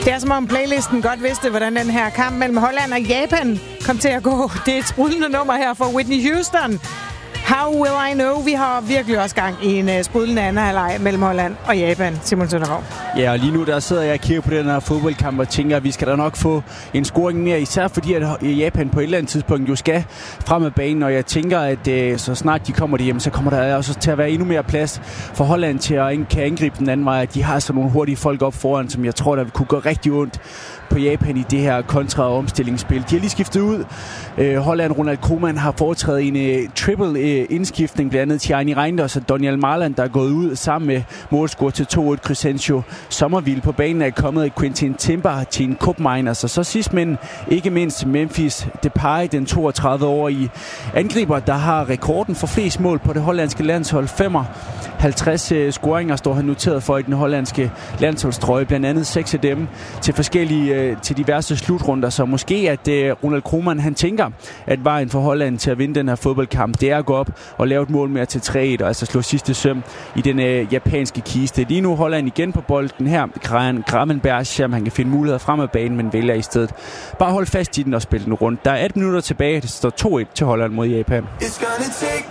Det er som om playlisten godt vidste, hvordan den her kamp mellem Holland og Japan kom til at gå. Det er et sprudlende nummer her for Whitney Houston. How will I know? Vi har virkelig også gang i en sprudlende anden halvleg mellem Holland og Japan. Simon Søndergaard. Ja, og lige nu der sidder jeg og kigger på den her fodboldkamp og tænker, at vi skal da nok få en scoring mere. Især fordi, at Japan på et eller andet tidspunkt jo skal frem af banen. Og jeg tænker, at så snart de kommer hjem, så kommer der også til at være endnu mere plads for Holland til at kan angribe den anden vej. De har så nogle hurtige folk op foran, som jeg tror, der vil kunne gå rigtig ondt på Japan i det her kontra- og omstillingsspil. De har lige skiftet ud. Holland, Ronald Koeman har foretaget en triple indskiftning, blandt andet Thierry Reinders og Daniel Marland, der er gået ud sammen med målscore til 2-1. Crescencio Sommerville på banen er kommet Quentin Timber til en Koopmeiners, og så sidst, men ikke mindst Memphis Depay, den 32-årige angriber, der har rekorden for flest mål på det hollandske landshold. 50 scoringer står han noteret for i den hollandske landsholdstrøje, blandt andet 6 af dem til diverse slutrunder, så måske at Ronald Koeman han tænker, at vejen for Holland til at vinde den her fodboldkamp, det er at gå op og lave et mål mere til 3-1, og altså slå sidste søm i den japanske kiste. Lige nu Holland igen på bolden her. Gravenberg ser, om han kan finde muligheder frem af banen, men vælger i stedet bare holde fast i den og spille den rundt. Der er 18 minutter tilbage. Det står 2-1 til Holland mod Japan.